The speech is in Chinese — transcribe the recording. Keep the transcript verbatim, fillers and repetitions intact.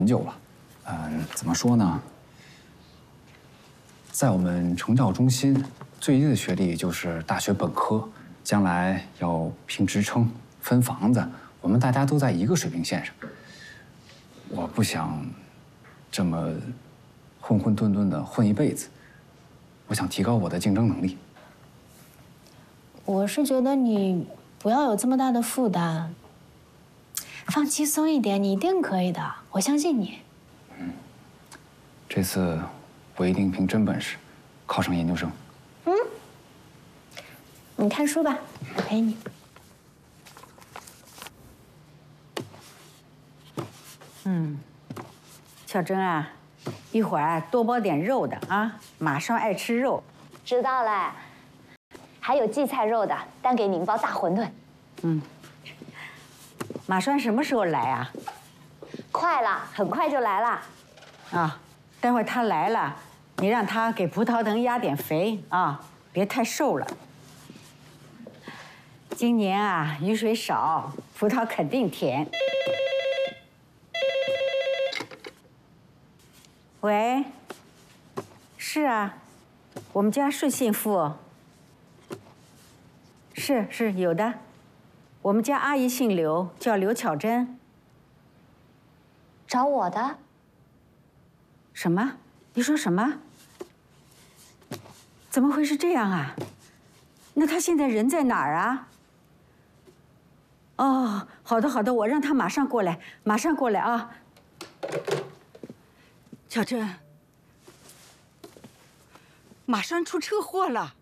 很久了。嗯，怎么说呢？在我们成教中心，最低的学历就是大学本科，将来要评职称、分房子，我们大家都在一个水平线上。我不想这么混混沌沌的混一辈子，我想提高我的竞争能力。 我是觉得你不要有这么大的负担，放轻松一点，你一定可以的，我相信你。 嗯，这次我一定凭真本事考上研究生。 嗯，你看书吧，我陪你。 嗯，小珍啊，一会儿啊多包点肉的啊，马上爱吃肉。 知道了。还有荠菜肉的，单给您包大馄饨。 嗯。马栓什么时候来啊？ 快了，很快就来了。 啊，待会儿他来了，你让他给葡萄藤压点肥啊，别太瘦了。今年啊雨水少，葡萄肯定甜。喂，是啊，我们家是姓傅。是是有的，我们家阿姨姓刘，叫刘巧珍。 找我的？ 什么？你说什么？怎么会是这样啊？那她现在人在哪儿啊？哦，好的好的，我让她马上过来，马上过来啊。 巧珍，马栓出车祸了。